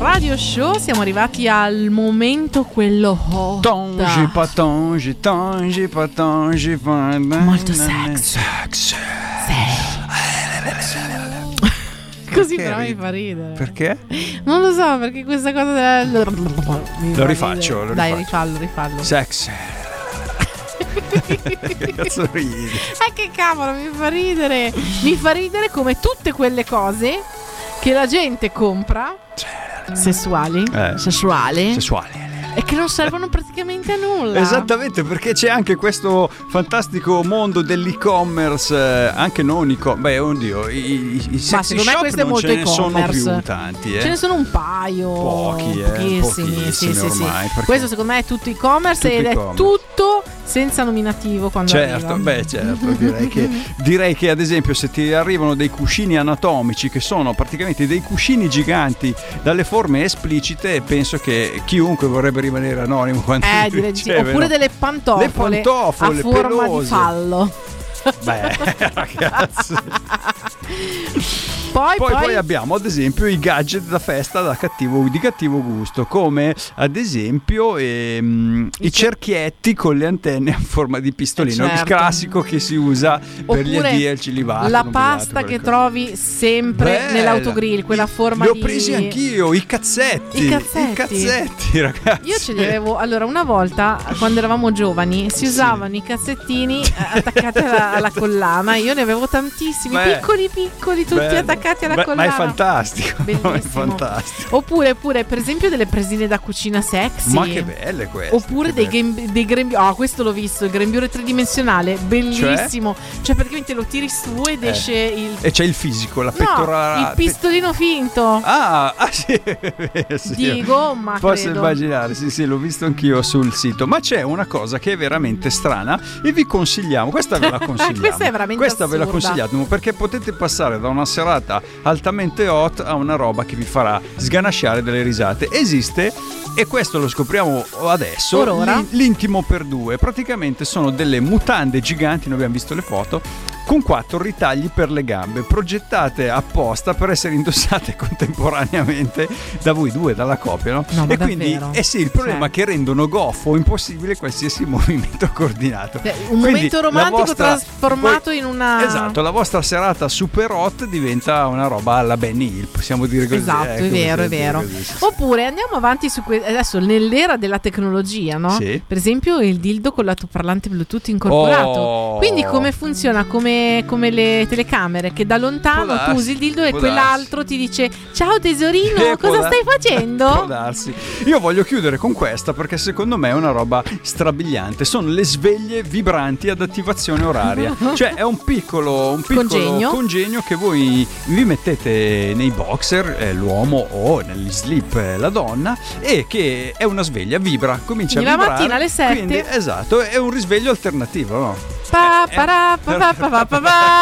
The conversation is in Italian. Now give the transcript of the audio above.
Radio Show. Siamo arrivati al momento quello hot. Tongi patongi molto sex. Così però mi fa ridere. Perché? Non lo so, perché questa cosa Lo rifaccio. Dai, rifallo. Sex. Cazzo ridi? Che cavolo, mi fa ridere. Mi fa ridere come tutte quelle cose che la gente compra sessuali e che non servono praticamente a nulla. Esattamente, perché c'è anche questo fantastico mondo dell'e-commerce, anche non e-commerce. Beh, oddio, i sexy shop questo è non molto ce ne sono e-commerce. più tanti. Ce ne sono un paio. Pochissimi Sì. ormai. Questo secondo me è tutto e-commerce ed è tutto senza nominativo quando arriva. Direi che ad esempio se ti arrivano dei cuscini anatomici che sono praticamente dei cuscini giganti dalle forme esplicite, penso che chiunque vorrebbe rimanere anonimo quando oppure delle pantofole a forma pelose di fallo. Beh, ragazzi. Poi abbiamo ad esempio i gadget da festa di cattivo gusto, come ad esempio i cerchietti con le antenne a forma di pistolino, il classico che si usa per gli addio al celibato. La pasta che trovi sempre nell'autogrill, quella forma li ho presi anch'io, i cazzetti, ragazzi. Io ce li avevo. Allora, una volta quando eravamo giovani si usavano i cazzettini attaccati alla collana. Io ne avevo tantissimi, piccoli, tutti attaccati alla collana. Ma è fantastico. Bellissimo. È fantastico. Oppure per esempio delle presine da cucina sexy. Ma che belle queste. Oppure dei grembiuli. Questo l'ho visto, il grembiule tridimensionale, bellissimo. Cioè praticamente lo tiri su ed esce il. E c'è il fisico, la pettorale. Il pistolino finto. Sì. Di gomma. Posso immaginare, sì, l'ho visto anch'io sul sito. Ma c'è una cosa che è veramente strana e vi consigliamo. Questa ve la consigliamo. Questa è veramente assurda. Ve la consigliamo perché potete passare da una serata altamente hot a una roba che vi farà sganasciare delle risate. Esiste, e questo lo scopriamo adesso, l'intimo per due. Praticamente sono delle mutande giganti, noi abbiamo visto le foto, con 4 ritagli per le gambe, progettate apposta per essere indossate contemporaneamente da voi due, dalla coppia, no? No, e quindi il problema è che rendono goffo o impossibile qualsiasi movimento coordinato. Un momento romantico trasformato in una. Esatto, la vostra serata super hot diventa una roba alla Benny Hill, possiamo dire così. Esatto, è vero. Così, sì. Oppure andiamo avanti su adesso nell'era della tecnologia, no? Sì. Per esempio il dildo con l'altoparlante Bluetooth incorporato. Quindi come funziona? Come le telecamere, che da lontano tu usi il dildo e quell'altro ti dice: ciao tesorino, cosa stai facendo? Può darsi. Io voglio chiudere con questa perché secondo me è una roba strabiliante. Sono le sveglie vibranti ad attivazione oraria. Cioè è un piccolo congegno che voi vi mettete nei boxer, l'uomo, o negli slip la donna, e che è una sveglia, vibra, comincia a vibrare. La mattina alle 7. Quindi, esatto, è un risveglio alternativo, no?